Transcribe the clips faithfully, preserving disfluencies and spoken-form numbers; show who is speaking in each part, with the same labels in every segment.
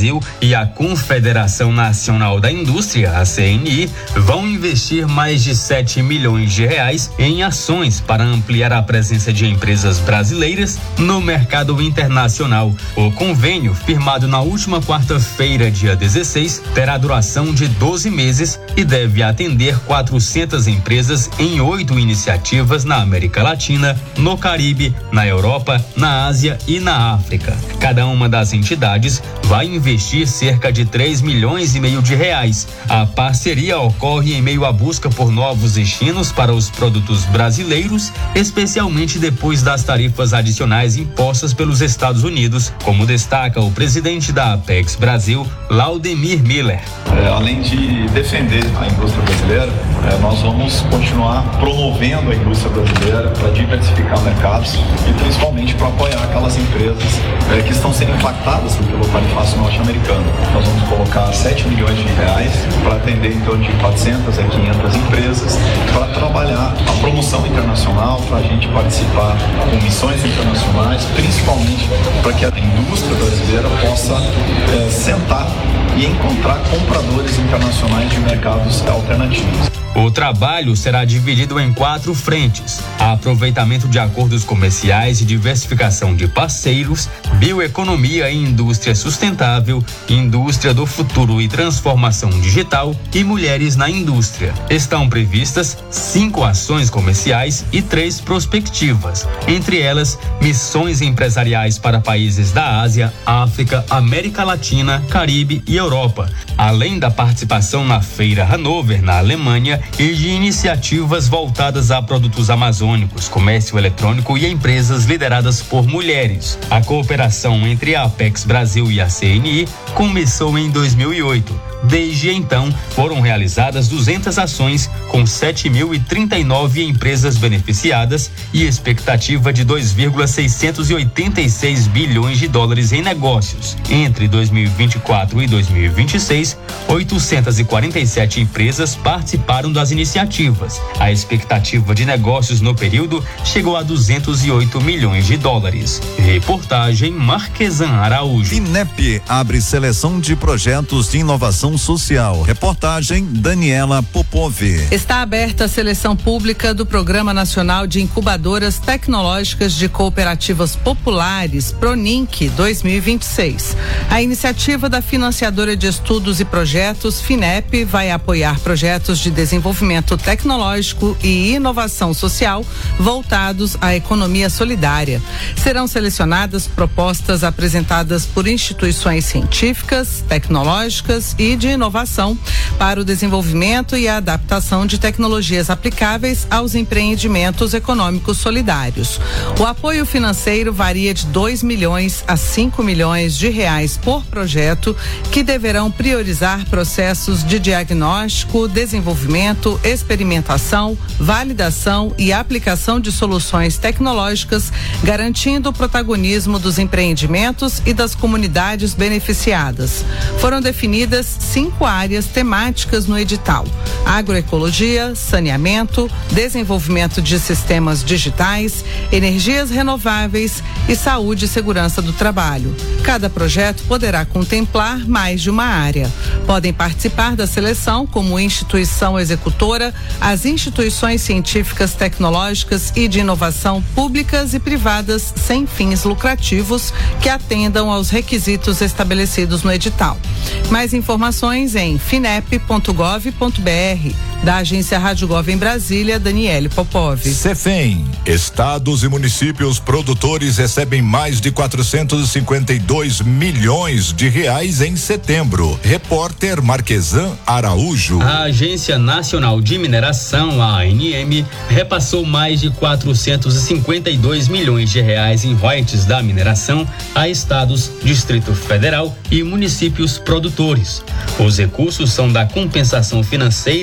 Speaker 1: Brasil e a Confederação Nacional da Indústria, a C N I, vão investir mais de sete milhões de reais em ações para ampliar a presença de empresas brasileiras no mercado internacional. O convênio, firmado na última quarta-feira, dia dezesseis, terá duração de doze meses e deve atender quatrocentas empresas em oito iniciativas na América Latina, no Caribe, na Europa, na Ásia e na África. Cada uma das entidades vai investir cerca de três milhões e meio de reais. A parceria ocorre em meio à busca por novos destinos para os produtos brasileiros, especialmente depois das tarifas adicionais impostas pelos Estados Unidos, como destaca o presidente da Apex Brasil, Laudemir Miller.
Speaker 2: É, além de defender a indústria brasileira, é, nós vamos continuar promovendo a indústria brasileira para diversificar mercados e principalmente para apoiar aquelas empresas é, que estão sendo impactadas pelo tarifaço norte-americano. Nós vamos colocar sete milhões de reais para atender em torno de quatrocentas a quinhentas empresas para trabalhar a promoção internacional, para a gente participar com missões internacionais, principalmente para que a indústria brasileira possa é, sentar e encontrar compradores internacionais de mercados alternativos.
Speaker 1: O trabalho será dividido em quatro frentes: aproveitamento de acordos comerciais e diversificação de parceiros, bioeconomia e indústria sustentável, indústria do futuro e transformação digital e mulheres na indústria. Estão previstas cinco ações comerciais e três prospectivas, entre elas missões empresariais para países da Ásia, África, América Latina, Caribe e Europa, além da participação na Feira Hannover, na Alemanha, e de iniciativas voltadas a produtos amazônicos, comércio eletrônico e empresas lideradas por mulheres. A cooperação entre a Apex Brasil e a C N I começou em dois mil e oito. Desde então, foram realizadas duzentas ações com sete mil e trinta e nove empresas beneficiadas e expectativa de dois vírgula seiscentos e oitenta e seis bilhões de dólares em negócios. Entre dois mil e vinte e quatro e dois mil e vinte e seis, oitocentas e quarenta e sete empresas participaram das iniciativas. A expectativa de negócios no período chegou a duzentos e oito milhões de dólares. Reportagem Marquesan Araújo.
Speaker 3: Finep abre seleção de projetos de inovação social. Reportagem Daniela Popov.
Speaker 4: Está aberta a seleção pública do Programa Nacional de Incubadoras Tecnológicas de Cooperativas Populares, PRONINC dois mil e vinte e seis. A iniciativa da financiadora de estudos e projetos, Finep, vai apoiar projetos de desenvolvimento tecnológico e inovação social voltados à economia solidária. Serão selecionadas propostas apresentadas por instituições científicas, tecnológicas e de inovação para o desenvolvimento e a adaptação de tecnologias aplicáveis aos empreendimentos econômicos solidários. O apoio financeiro varia de dois milhões a cinco milhões de reais por projeto, que deverão priorizar processos de diagnóstico, desenvolvimento, experimentação, validação e aplicação de soluções tecnológicas, garantindo o protagonismo dos empreendimentos e das comunidades beneficiadas. Foram definidas cinco áreas temáticas no edital: agroecologia, saneamento, desenvolvimento de sistemas digitais, energias renováveis e saúde e segurança do trabalho. Cada projeto poderá contemplar mais de uma área. Podem participar da seleção, como instituição executora, as instituições científicas, tecnológicas e de inovação públicas e privadas sem fins lucrativos que atendam aos requisitos estabelecidos no edital. Mais informações em finep ponto gov ponto br. Da agência Rádio Gov em Brasília, Daniele Popov.
Speaker 5: Cefem, estados e municípios produtores recebem mais de quatrocentos e cinquenta e dois milhões de reais em setembro. Repórter Marquesan Araújo.
Speaker 1: A Agência Nacional de Mineração, a A N M, repassou mais de quatrocentos e cinquenta e dois milhões de reais em royalties da mineração a estados, Distrito Federal e municípios produtores. Os recursos são da compensação financeira pela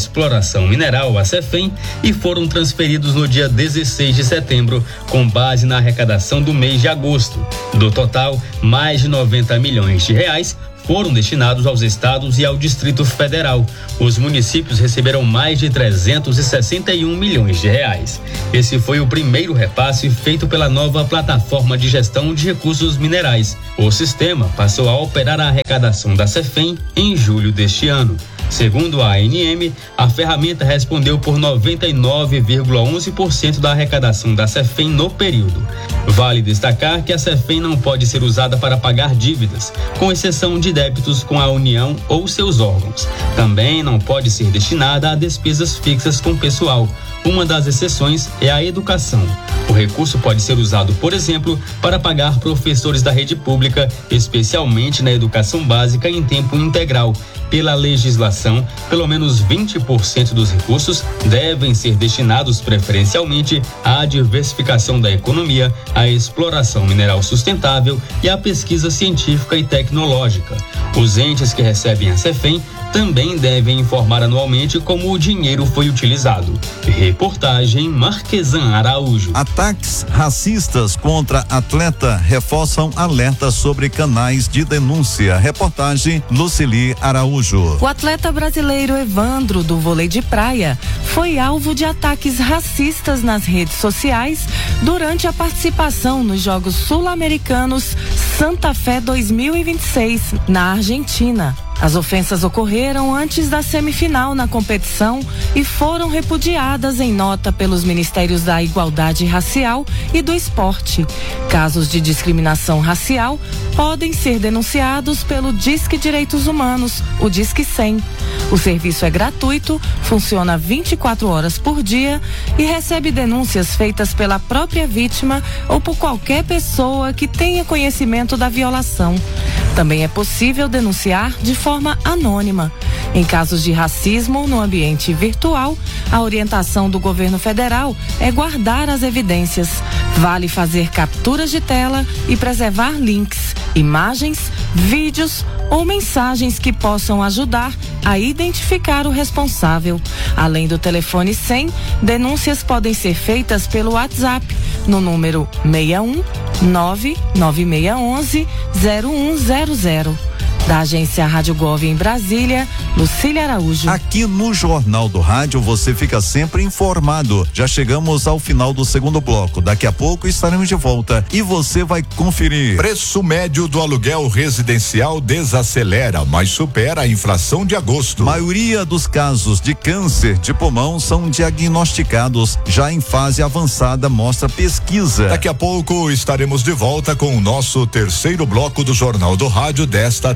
Speaker 1: Exploração Mineral, a CEFEM, e foram transferidos no dia dezesseis de setembro, com base na arrecadação do mês de agosto. Do total, mais de noventa milhões de reais foram destinados aos estados e ao Distrito Federal. Os municípios receberam mais de trezentos e sessenta e um milhões de reais. Esse foi o primeiro repasse feito pela nova plataforma de gestão de recursos minerais. O sistema passou a operar a arrecadação da CEFEM em julho deste ano. Segundo a A N M, a ferramenta respondeu por noventa e nove vírgula onze por cento da arrecadação da CEFEM no período. Vale destacar que a CEFEM não pode ser usada para pagar dívidas, com exceção de débitos com a União ou seus órgãos. Também não pode ser destinada a despesas fixas com pessoal. Uma das exceções é a educação. O recurso pode ser usado, por exemplo, para pagar professores da rede pública, especialmente na educação básica em tempo integral. Pela legislação, pelo menos vinte por cento dos recursos devem ser destinados preferencialmente à diversificação da economia, à exploração mineral sustentável e à pesquisa científica e tecnológica. Os entes que recebem a CEFEM também devem informar anualmente como o dinheiro foi utilizado. Reportagem Marquesan Araújo.
Speaker 3: Ataques racistas contra atleta reforçam alerta sobre canais de denúncia. Reportagem Lucili Araújo.
Speaker 6: O atleta brasileiro Evandro, do vôlei de praia, foi alvo de ataques racistas nas redes sociais durante a participação nos Jogos Sul-Americanos Santa Fé dois mil e vinte e seis, na Argentina. As ofensas ocorreram antes da semifinal na competição e foram repudiadas em nota pelos Ministérios da Igualdade Racial e do Esporte. Casos de discriminação racial podem ser denunciados pelo Disque Direitos Humanos, o Disque cem. O serviço é gratuito, funciona vinte e quatro horas por dia e recebe denúncias feitas pela própria vítima ou por qualquer pessoa que tenha conhecimento da violação. Também é possível denunciar de forma anônima. Em casos de racismo no ambiente virtual, a orientação do governo federal é guardar as evidências. Vale fazer capturas de tela e preservar links, imagens, vídeos ou mensagens que possam ajudar a identificar o responsável. Além do telefone cem, denúncias podem ser feitas pelo WhatsApp no número seis um nove nove seis um um zero um zero zero. Da agência Rádio Gov em Brasília, Lucília Araújo.
Speaker 3: Aqui no Jornal do Rádio você fica sempre informado. Já chegamos ao final do segundo bloco. Daqui a pouco estaremos de volta e você vai conferir.
Speaker 5: Preço médio do aluguel residencial desacelera, mas supera a inflação de agosto.
Speaker 3: Maioria dos casos de câncer de pulmão são diagnosticados já em fase avançada, mostra pesquisa.
Speaker 5: Daqui a pouco estaremos de volta com o nosso terceiro bloco do Jornal do Rádio desta